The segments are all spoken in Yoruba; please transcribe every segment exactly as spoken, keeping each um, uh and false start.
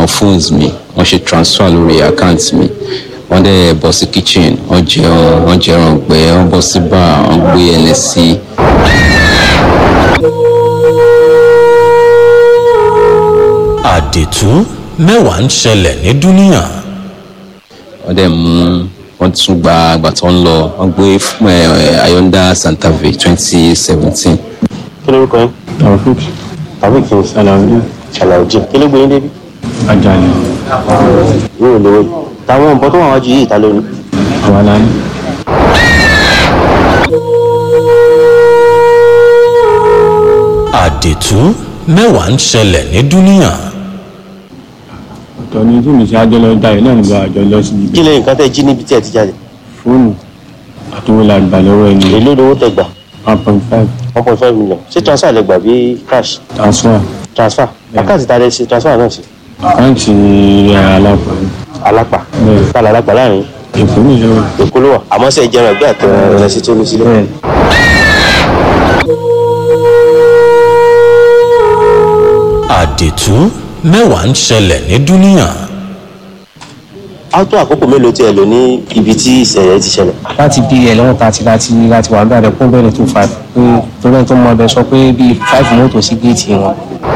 àwọn phones mi wọ́n ṣe transfer lórí account mi wọ́n dẹ̀ bọ́ sí kitchen wọ́n jẹun wọ́n jẹun ọ̀gbẹ́ wọ́n bọ́ sí bar wọ́n gbé ẹlẹ́sì. àdètú mẹ́wàá ń ṣẹlẹ̀ ní dúníà. wọ́n dẹ̀ mú wọ́n tún gba àgbà tó ń lọ wọ́n gbé fún Hyundai Santa Fe twenty seventeen. kí ló kọ́ yín. Taofik. Taofik kì í Salaudeen. Salaudeen kí ló gbé yín débi. Ajani. yóò lówó yìí táwọn nǹkan tó wà wájú yìí ta lónìí. àwọn aláàánú. àdètú mẹ́wàá ń ṣẹlẹ̀ ní dúníà. ọ̀tọ̀ ni tí mi ṣe àjọ lọ dayọ̀ náà nígbà àjọ lọ sí ibi. kí lè nǹkan tẹ́ jí níbi tí ẹ ti jáde. fóònù àtúwò la gbà lọ́wọ́ ẹni. èló lówó tẹ́ gbà. one point five. one point five million ṣé transfer lẹ gbà bí cash. transfer. transfer àkáǹtì ta lẹ ṣe transfer náà sí. àkáǹtì alápá. alápá. kálá alápá láàrin. èkó ní ìlú. èkó ló wà àmọ́ sẹ́ jẹun ẹgbẹ́ àtẹ ẹlẹ́sìn tó ní sílẹ̀. àdètú mẹ́wàá ń ṣẹlẹ̀ ní dúníà. á tó àkókò mélòó tí ẹ lò ní ibi tí ìṣẹ̀lẹ̀ ti ṣẹlẹ̀. láti bí ẹ lọ́wọ́ tàti láti láti wà nígbà rẹ̀ kún bẹ́ẹ̀ tó five pé torí ẹni tó mọ ọbẹ̀ sọ pé bíi five mọ́tò sí géètì wọn.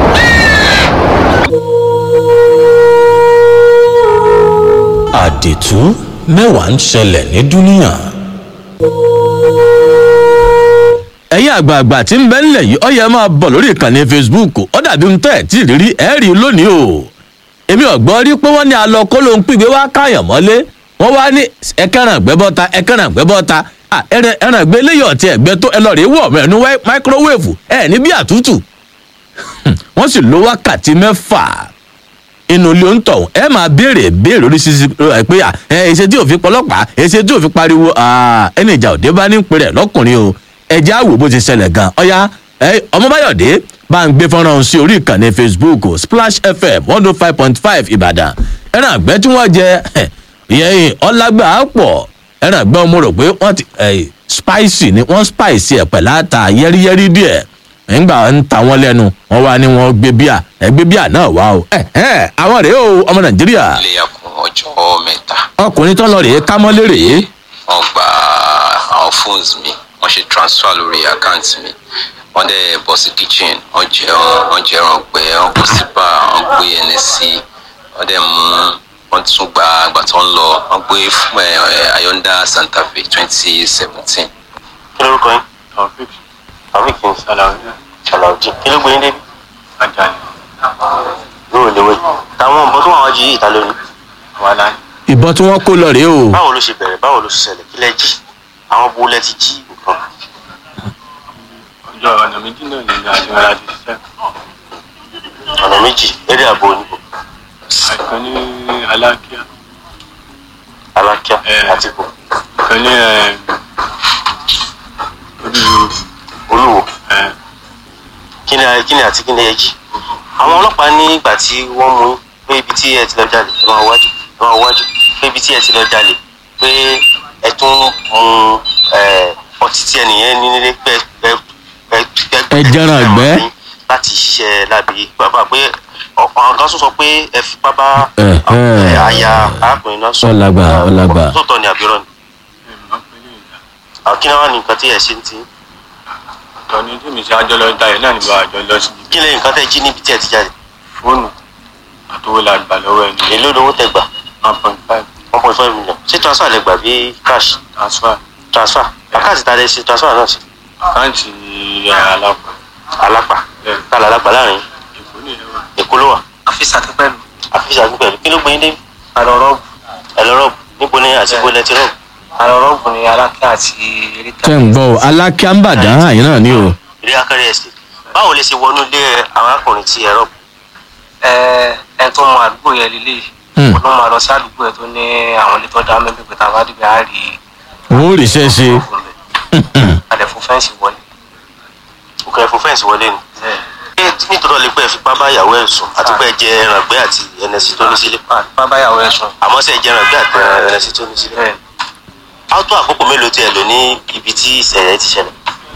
àdètú mẹ́wàá ń ṣẹlẹ̀ ní dúníà. ẹ̀yin àgbààgbà tí ń bẹ ńlẹ̀ yìí ó yẹ máa bọ̀ lórí ìkànnì Facebook ó dàbí ń tẹ̀ tí rírí ẹ̀ rí lónìí o. èmi ọ̀gbọ́n rí pé wọ́n ní alọ kó ló ń pìgbé wá káyàn mọ́lé wọ́n wá ní ẹ̀kẹ́ràn gbẹ́bọ́ta ẹ̀kẹ́ràn gbẹ́bọ́ta ẹ̀ràn gbé léyọ̀ ọ̀tí ẹ̀gbẹ́ tó ẹ lọ rí wọ̀ mẹ́nu máíkírówèfù ẹ̀ ní bí àtútù wọ́n sì lo wákàtí mẹ́fà inú ilé oúntọ̀ ẹ máa béèrè béèrè oríṣiríṣi pé ẹ ṣe tí òfin pọlọ́pàá ẹ ṣe tí òfin pariwo ẹni ìjà òde bá ní ń pèrè lọ́kùnrin o ẹjẹ́ àwò bó ti ṣẹlẹ̀ gan ọ̀ya ọmọbáyọ̀dé bá ń gbé fọ́nrán sí orí ìkànnì Facebook Splash F M one oh five point five Ìbàdàn ẹran àgbẹ̀ tí wọ́n jẹ ìyẹn ọlágbà pọ̀ ẹran àgbẹ̀ ọmọ rò pé wọ́n ti spicy ni wọ́n spicy ẹ̀ pẹ̀lú ata yẹ́rìyẹ́rì díẹ̀ nígbà ń ta wọn lẹ́nu wọn wá ní wọn gbé bíà ẹgbẹ́ bíà náà wá o àwọn rèé o ọmọ Nàìjíríà. ilé ẹkùn ọjọ́ mẹ́ta. ọkùnrin tó lọ rèé kámọ́lé rèé. wọ́n gba àwọn phones mi wọ́n ṣe transfer lórí account mi wọ́n dẹ̀ bọ́ sí kitchen wọ́n jẹun wọ́n jẹun ọ̀gbẹ́ wọ́n bọ́ sí bar wọ́n gbé ẹlẹ́sì wọ́n dẹ̀ mú wọ́n tún gba àgbà tó ń lọ wọ́n gbé fún Hyundai Santa Fe twenty seventeen. kí lórúkọ yín. Taofik. Taofik kì í Salaudeen. Salaudeen kí ló gbé yín débi. Ajani. yóò lówó yìí táwọn nǹkan tó wà wájú yìí ta lónìí. àwọn aláàánú. ìbọn tí wọ́n kó lọ rèé o. báwo ló ṣe bẹ̀rẹ̀ báwo ló ṣe ṣẹlẹ̀ kí lẹ́ jí àwọn bó lẹ́ ti jí nǹkan. ọjọ́ ọ̀nà méjì náà ní àjọ ara ti ṣiṣẹ́. ọ̀nà méjì eré àbò oníbò. àìkan ní alákíá. alákíá Eh. àti bò. kan ní orí olúwo ẹ̀ kí ni kí ni àti kí ni ẹ jí. àwọn ọlọ́pàá ní ìgbà tí wọ́n mú pé ibi tí ẹ ti lọ jalè ẹ máa wájú ẹ máa wájú pé ibi tí ẹ ti lọ jalè pé ẹ tún mu ọtí tí ẹnìyẹn ní nílé pé ẹ ẹ Ẹ jẹran àgbẹ̀. láti ṣiṣẹ́ lábẹ́ bàbá pé ọ̀pọ̀ àwọn kan tún sọ pé ẹ fipá bá Eh, eh. aya arákùnrin náà sọ. Ọlágbà, ọlágbà. tó tọ́ ni àbírọ̀ ni ìmọ̀ pẹ̀lú ìjà. àwọn kí ni wọ́n ní nǹkan tí ẹ ṣe ń tì í. ọ̀tọ̀ ni tí mi ṣe àjọ lọ dayọ̀ náà nígbà àjọ lọ sí ibi. kí lẹ́yìn nǹkan tẹ́ jí níbi tí ẹ ti jáde. fóònù àtúwò la gbà lọ́wọ́ ẹni. èló lówó tẹ́ gbà. one point five. one point five million ṣé transfer lẹ gbà bí cash transfer. transfer àkáǹtì ta lẹ ṣe transfer náà sí. àkáǹtì alápá. alápá Bẹ́ẹ̀. kálá alápá láàrin èkó ní ìlú. èkó ló wà. àfíìsì àti pẹ̀lú àfíìsì àti pẹ̀lú kí ló gbé yín débi. àlọ́ rọ́ọ̀bù ẹ lọ rọ́ọ̀bù níbo ni àti ibo lẹ ti rọ́ọ̀bù. àlọ́ rọ́ọ̀bù ní alákẹ́ àti eréta. tẹ́ ń gbọ́ o alákíá ń bàdán àyìn náà ni o. ilé akẹ́rẹ́ ẹ̀sìn báwo lè ṣe wọnú ilé arákùnrin tí ẹ rọ́ọ̀bù. ẹ ẹ tó mọ àdúgbò yẹn lílé Hmm. òun ló máa lọ sí àdúgbò yẹn tó ní àwọn ilé tó dá mẹ́bí pé táwa dìbò á rí òun ò rí iṣẹ́ ṣe. alẹ́ fún fẹ́ǹsì wọlé. òkè ẹ̀fọ́ fẹ́ǹsì wọlé ni. ṣé nítorí ọ̀lẹ́ pé ẹ fipá bá ìyàwó ẹ̀ sùn àti pé ẹ jẹ ẹrangbẹ́ àti ẹnẹsí tó ní sílé. bábáyàwó ẹ̀ sùn. àmọ́ ṣé ẹ jẹ ẹrangbẹ́ àti ẹnẹsí tó ní sílé. bẹ́ẹ̀ á tó àkókò mélòó tí ẹ lò ní ibi tí ìṣẹ̀lẹ̀ ti ṣẹlẹ̀.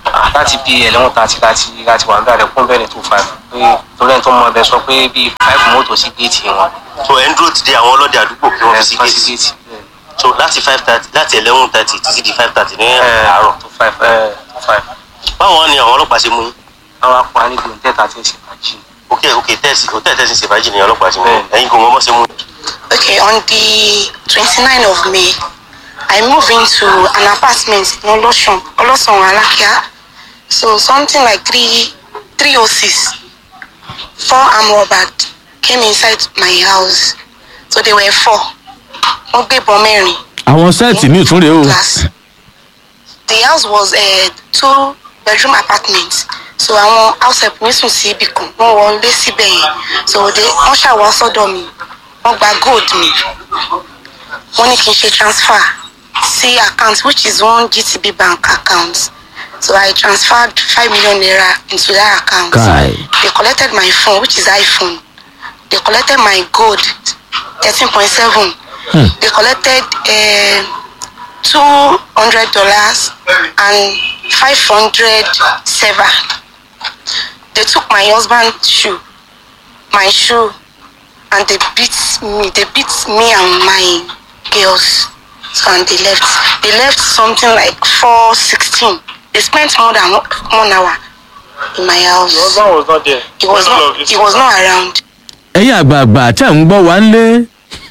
láti bí eleven thirty láti láti wà nígbà rẹ̀ kún bẹ́ẹ̀ ní two five pé torí ẹni tó mọ ẹbẹ sọ pé bíi five mọ́tò sí géètì wọn. so ẹ̀ ń dúró ti dé àwọn ọlọ́dẹ àdúgbò kí wọ́n fi sí géètì. so láti five thirty láti eleven thirty títí di five thirty ní àárọ̀. two five two five. báwo ni àwọn ọlọ́pàá ṣe mú yín. àwọn apá níbi òǹtẹ̀ta tí ń ṣe fàájì. ok ok tẹ́sí òtẹ́ tẹ́sí ṣe fàájì ni ọlọ́pàá ṣe mú yín ẹ̀yin kò mọ́ mọ́ ṣe mú. Okay, on the twenty-ninth of May, I moved into an apartment in Olosun, Olosun Alakia. So something like three, three oh six, four armed robbers came inside my house. So they were four. Wọ́n gbé ìbọn mẹ́rin. àwọn sẹ́ẹ̀tì míì tún rèé o. The house was a two bedroom apartment. So àwọn house help mi sùn sí ibì kan, wọ́n wọlé síbẹ̀ yẹn. So they wọ́n ṣàwọ́ sọ́dọ̀ mi. Wọ́n gba gold mi. Wọ́n ní kí n ṣe transfer sí account which is one G T B bank account. So I transferred five million naira into that account. Kai. They collected my phone, which is iPhone. They collected my gold, thirteen point seven. Hmm. They collected uh, two hundred dollars and five hundred seven. They took my husband's shoe, my shoe, and they beat me. They beat me and my girls. So and they left. They left something like four sixteen. They spent more than one hour in my house. Your husband was not there. He was not. He was not around. ẹ̀yin àgbààgbà tẹ̀ ń gbọ́ wá ń lé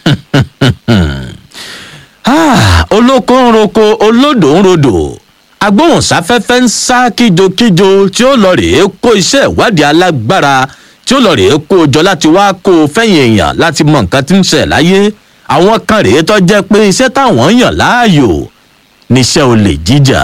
olóko ń roko olódò ń rodò agbóhùnsáfẹ́fẹ́ ń sá kíjokíjo tí ó lọ rèé kó iṣẹ́ ìwádìí alágbára tí ó lọ rèé kó jọ láti wá kó fẹ́yìn èèyàn láti mọ nǹkan tí ń ṣẹ̀ láyé àwọn kan rèé tó jẹ́ pé iṣẹ́ táwọn yàn láàyò níṣẹ́ olè jíjà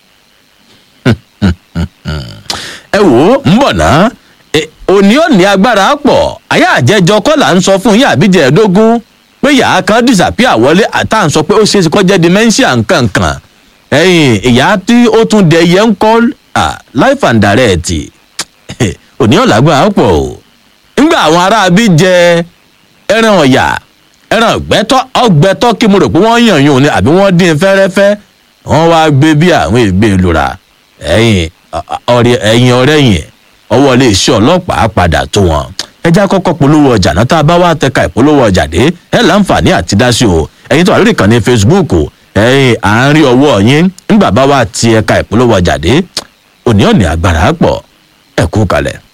ẹ wò ó ń bọ̀ náà òní ò ní agbára pọ̀ àyà àjẹjọ kọ́ là ń sọ fún yín àbíjẹ ẹ̀ẹ́dógún pé yàá kan disappear wọlé àtà ń sọ pé ó ṣeé ṣe kọ́ jẹ́ dementia nkankan ẹ̀yìn ìyá tí ó tún dẹ yẹn ń kọ́ life and direct òní ò lágbára pọ̀ o nígbà àwọn ará bí jẹ ẹran ọ̀yà ẹran ọ̀gbẹ́tọ́ ọ̀gbẹ́tọ́ kí mo rò pé wọ́n yàn yún ni àbí wọ́n dín fẹ́rẹ́fẹ́ wọ́n wá gbé bí àwọn ìgbé lura ẹ̀yìn ọ̀rẹ́ yẹn ọwọ́ ilé iṣẹ́ ọlọ́pàá padà tó wọn ẹjá kọ́kọ́ polówó ọjà náà tá a bá wá tẹ̀ka ìpolówó ọjà dé ẹ láǹfààní àti dá sí o ẹ̀yin tó wà lórí ìkànnì Facebook ẹ̀yin à ń rí ọwọ́ yín nígbà bá wá ti ẹ̀ka ìpolówó ọjà dé òní ọ̀nì agbára pọ̀ ẹ̀kú kalẹ̀.